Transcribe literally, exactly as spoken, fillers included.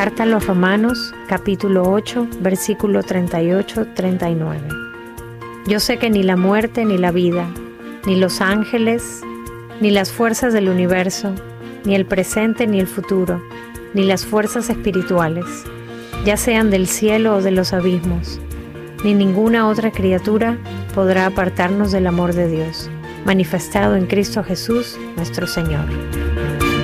Carta a los Romanos, capítulo ocho, versículo treinta y ocho a treinta y nueve. Yo sé que ni la muerte ni la vida, ni los ángeles, ni las fuerzas del universo, ni el presente ni el futuro, ni las fuerzas espirituales, ya sean del cielo o de los abismos, ni ninguna otra criatura podrá apartarnos del amor de Dios, manifestado en Cristo Jesús, nuestro Señor.